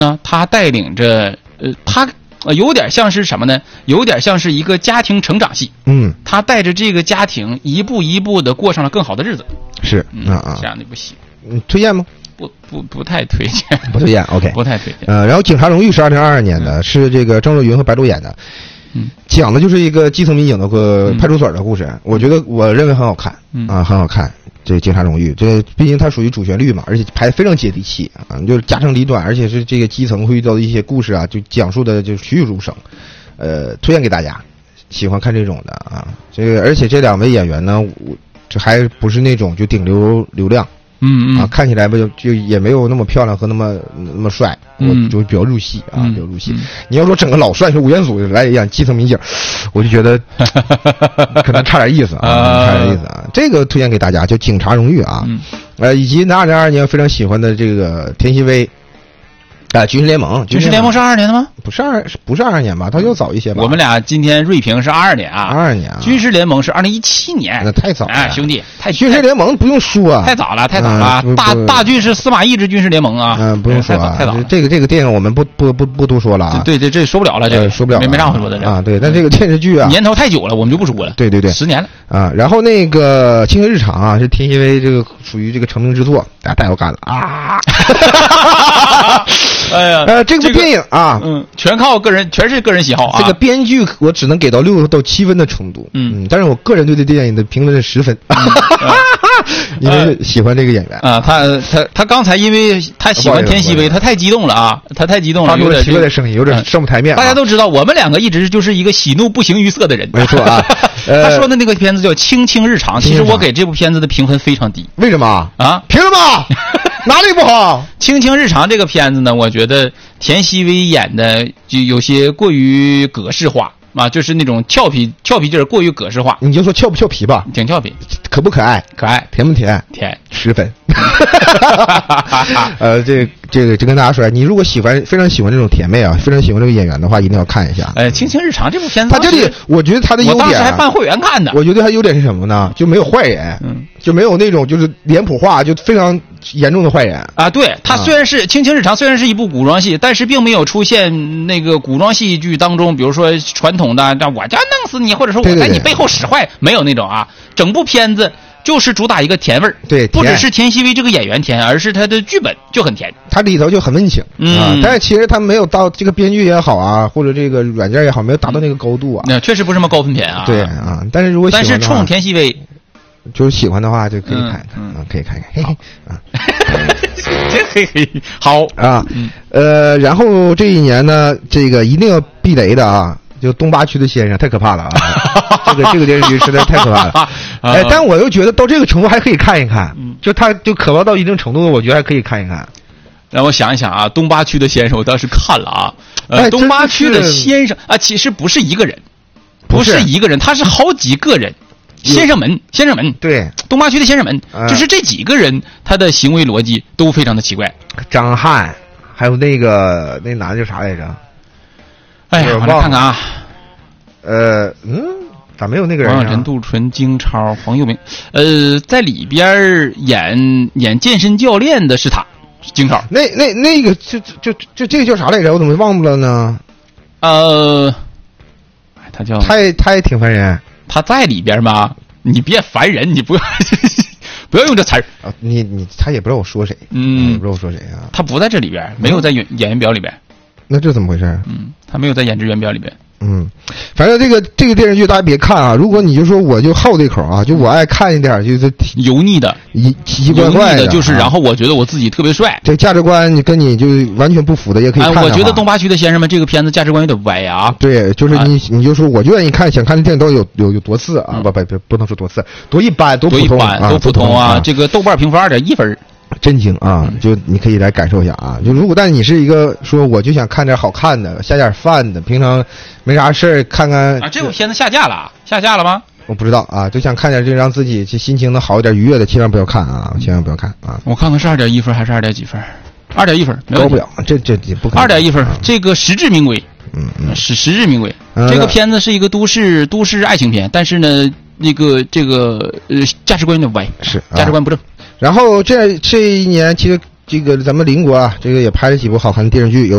呢，他带领着他有点像是什么呢？有点像是一个家庭成长戏。他带着这个家庭一步一步的过上了更好的日子。 是这样的一部戏。 推荐吗？ 不太推荐， 不推荐。OK， 不太推荐。 然后《警察荣誉》是2022年的，是这个郑若昀和白鹿演的。讲的就是一个基层民警的派出所的故事。我觉得我认为很好看很好看。这《警察荣誉》这毕竟它属于主旋律嘛，而且拍得非常接地气啊，就是家长里短，而且是这个基层会遇到的一些故事啊，就讲述的就栩栩如生。推荐给大家，喜欢看这种的啊。这个而且这2位演员呢，这还不是那种就顶流量。看起来吧就也没有那么漂亮和那么帅，我就比较入戏啊，比较入戏。你要说整个老帅是吴彦祖来演基层民警，我就觉得可能差点意思啊，差点意思啊。这个推荐给大家，叫《警察荣誉》啊，以及2022年非常喜欢的这个田曦薇。军事联盟， 军事联盟是22年的吗？ 不是22年吧？它要早一些吧。 我们俩今天锐评是22年啊，22 年啊。 军事联盟是2017年， 那太早了。 兄弟， 军事联盟不用说啊， 太早了。大剧是司马懿之军事联盟啊。 不用说啊， 太早了。 这个电影我们不多说了啊。 对，这说不了了，这个说不了， 没啥好说的啊。对，但这个电视剧啊， 年头太久了，我们就不说了。 对 10年了啊。然后那个《清晨日常》啊，是田曦薇这个属于这个成名之作，大家太好看了啊。 哎呀， 这部电影啊， 全靠个人，全是个人喜好啊。 这个编剧我只能给到6到7分的程度，但是我个人对这电影的评分是10分，因为喜欢这个演员啊。他刚才因为他喜欢田曦薇，他太激动了啊，他太激动了， 有点奇怪的声音，有点上不台面。 大家都知道，我们2个一直就是一个喜怒不形于色的人， 没错啊。 他说的那个片子叫《青青日常》，其实我给这部片子的评分非常低。 为什么啊？ 凭什么？哪里不好？ 《青青日常》这个片子呢，我觉得田曦薇演的就有些过于格式化啊，就是那种俏皮劲儿过于格式化。 你就说俏不俏皮吧？ 挺俏皮。 可不可爱？ 可爱。 甜不甜？10分。这个跟大家说，你如果非常喜欢这种甜妹啊，非常喜欢这个演员的话，一定要看一下。 《青青日常》这部片子， 他这里我觉得他的优点， 我当时还办会员看的。 我觉得他优点是什么呢？就没有坏人，就没有那种就是脸谱化就非常严重的坏人啊。对，他虽然是《青青日常》，虽然是一部古装戏，但是并没有出现那个古装戏剧当中，比如说传统的我就要弄死你，或者说我在你背后使坏，没有那种啊。整部片子就是主打一个甜味儿， 对， 不只是田曦薇这个演员甜，而是他的剧本就很甜， 它里头就很温情但是其实他没有到这个编剧也好啊，或者这个软件也好，没有达到那个高度啊。 那确实不是什么高分片啊。 对啊，但是如果喜欢但是冲田曦薇， 就是喜欢的话就可以看看啊，可以看看，嘿嘿啊， 嘿嘿，好啊，然后这一年呢，这个一定要避雷的啊。就东八区的先生太可怕了啊！这个电视剧实在太可怕了。但我又觉得到这个程度还可以看一看，就他就可怕到一定程度，我觉得还可以看一看。 让我想一想啊，东八区的先生，我当时看了啊，东八区的先生啊，其实不是一个人，不是一个人，他是好几个人。先生们， 对， 东八区的先生们，就是这几个人，他的行为逻辑都非常的奇怪。 张翰，还有那男的叫啥来着？ 哎呀，我来看看啊， 咋没有那个人？ 任杜淳、金超、黄佑明，在里边演健身教练的是他，金超。 那个这个叫啥来着？我怎么忘了呢？ 他叫他也挺烦人。 他在里边吗？你别烦人，你不要不要用这词儿啊！他也不知道我说谁，也不知道我说谁啊。 他不在这里边，没有在演员表里边。 那这怎么回事？ 他没有在演职员表里边。 反正这个电视剧大家别看啊！如果你就说我就好这口啊，就我爱看一点就是油腻的、 奇奇怪怪的，就是然后我觉得我自己特别帅， 这价值观跟你就完全不符的也可以看。 我觉得东八区的先生们这个片子价值观有点歪啊。 对，就是你就说我就愿意看，想看的电影都有多次啊，不能说多次，多一般，多普通啊。这个豆瓣评分2.1分。真经啊，就你可以来感受一下啊。就如果但你是一个说我就想看点好看的，下点饭的，平常没啥事儿看看啊。这部片子下架了吗？ 我不知道啊，就想看点这让自己心情能好一点、愉悦的，千万不要看啊，千万不要看啊。 我看看是2.1分还是2.几分？2.1分， 高不了，这也不可能。 2.1分，这个实至名归。实至名归。这个片子是一个都市爱情片，但是呢，这个价值观有点歪， 是价值观不正。 然后这一年，其实这个咱们邻国啊，这个也拍了几部好看的电视剧，有